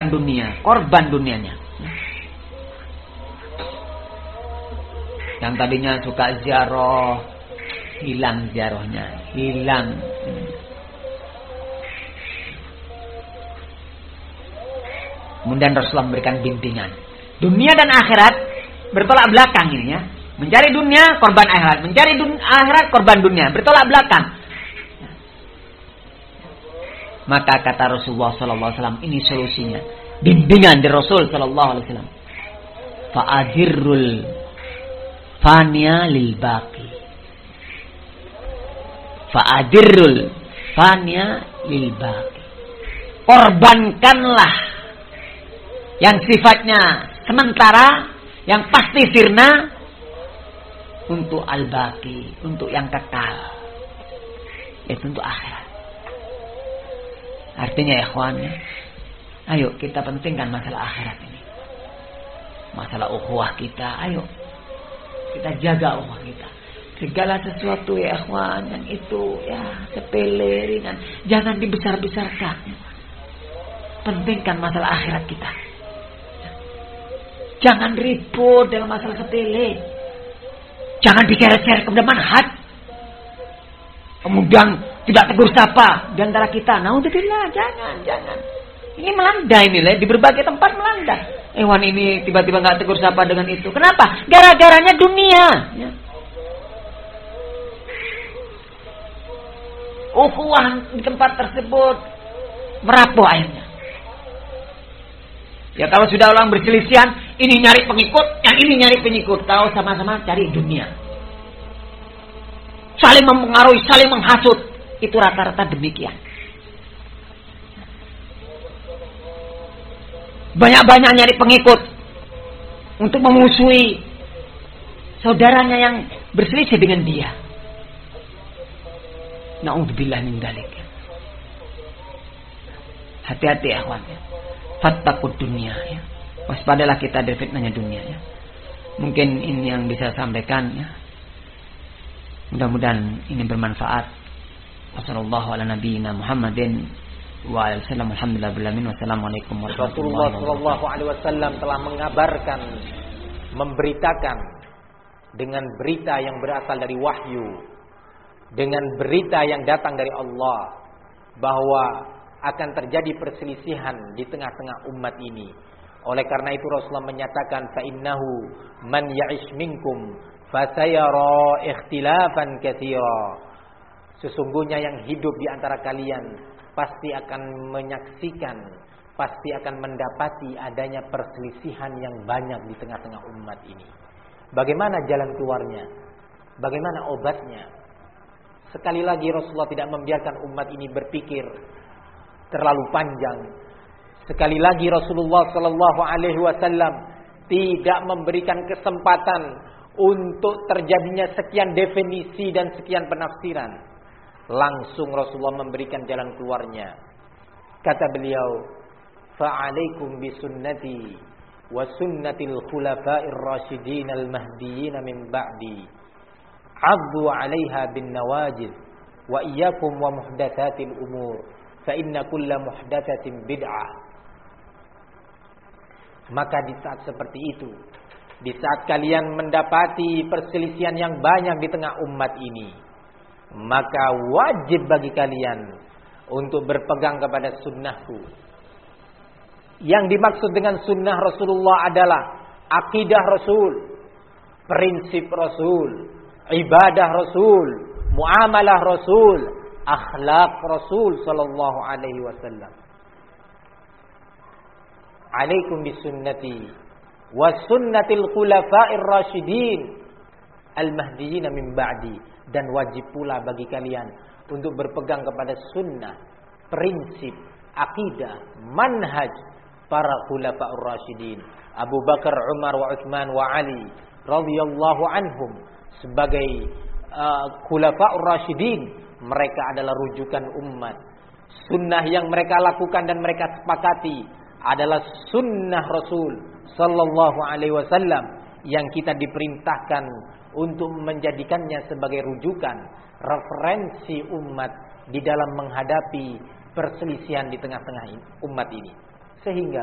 dunia, korban dunianya. Yang tadinya suka ziarah, hilang ziarahnya, hilang. Kemudian Rasulullah memberikan bimbingan. Dunia dan akhirat bertolak belakang ini ya. Mencari dunia, korban akhirat. Mencari akhirat, korban dunia. Bertolak belakang. Maka kata Rasulullah SAW, ini solusinya. Bimbingan dari Rasul SAW. Fa'adirul fania lil baqi. Fa'adirul fania lil baqi. Korbankanlah yang sifatnya sementara, yang pasti sirna, untuk al-baqi, untuk yang kekal, yaitu untuk akhirat. Artinya ya ikhwan, ayo kita pentingkan masalah akhirat ini, masalah ukhuwah kita. Ayo kita jaga ukhuwah kita. Segala sesuatu ya ikhwan yang itu ya sepele, ringan, jangan dibesar-besarkan. Pentingkan masalah akhirat kita. Jangan ribut dalam masalah sepele. Jangan diseret-seret kepada manhaj. Kemudian tidak tegur sapa di antara kita. Naudzubillah, jangan. Ini melanda ini lah, di berbagai tempat melanda. Hewan ini tiba-tiba nggak tegur sapa dengan itu. Kenapa? Gara-garanya dunia. Ya. Ukhuwah di tempat tersebut merapuh akhirnya. Ya kalau sudah orang berselisihan, ini nyari pengikut, yang ini nyari pengikut, tahu sama-sama cari dunia. Saling mempengaruhi, saling menghasut. Itu rata-rata demikian. Banyak-banyak nyari pengikut untuk memusuhi saudaranya yang berselisih dengan dia. Na'udzubillah min dzalik. Hati-hati ya ikhwan. Fattaqud dunia ya. Waspadalah kita dari fitnahnya dunia ya. Mungkin ini yang bisa saya sampaikan ya. Mudah-mudahan ini bermanfaat. Wassallallahu ala nabiyyina Muhammadin wa alihi wasallam. Wassalamualaikum warahmatullahi wabarakatuh. Rasulullah sallallahu alaihi wasallam telah mengabarkan, memberitakan dengan berita yang berasal dari wahyu, dengan berita yang datang dari Allah, bahwa akan terjadi perselisihan di tengah-tengah umat ini. Oleh karena itu Rasulullah menyatakan, fa innahu man ya'ish minkum fasayara ikhtilafan katsira. Sesungguhnya yang hidup di antara kalian pasti akan menyaksikan, pasti akan mendapati adanya perselisihan yang banyak di tengah-tengah umat ini. Bagaimana jalan keluarnya? Bagaimana obatnya? Sekali lagi Rasulullah tidak membiarkan umat ini berpikir terlalu panjang. Sekali lagi Rasulullah sallallahu alaihi wasallam tidak memberikan kesempatan untuk terjadinya sekian definisi dan sekian penafsiran. Langsung Rasulullah memberikan jalan keluarnya. Kata beliau, "Fa'alaikum bisunnati wa sunnatil khulafa'ir rasyidin al-mahdiyyin min ba'di. 'addu 'alaiha bin nawajid wa iyyakum wa muhdatsatil umur. Fa inna kulla muhdatsatin bid'ah." Maka di saat seperti itu, di saat kalian mendapati perselisihan yang banyak di tengah umat ini, maka wajib bagi kalian untuk berpegang kepada sunnahku. Yang dimaksud dengan sunnah Rasulullah adalah akidah Rasul, prinsip Rasul, ibadah Rasul, muamalah Rasul, akhlak Rasul sallallahu alaihi wasallam. Alaikum bisunnati wa sunnatil khulafa'ir rasyidin al-mahdiyyin min ba'di. Dan wajib pula bagi kalian untuk berpegang kepada sunnah, prinsip, akidah, manhaj para khulafa'ur rasyidin, Abu Bakar, Umar, wa Utsman, wa Ali radhiyallahu anhum sebagai khulafa'ur rasyidin. Mereka adalah rujukan umat. Sunnah yang mereka lakukan dan mereka sepakati adalah sunnah Rasul sallallahu alaihi wasallam yang kita diperintahkan untuk menjadikannya sebagai rujukan, referensi umat di dalam menghadapi perselisihan di tengah-tengah umat ini. Sehingga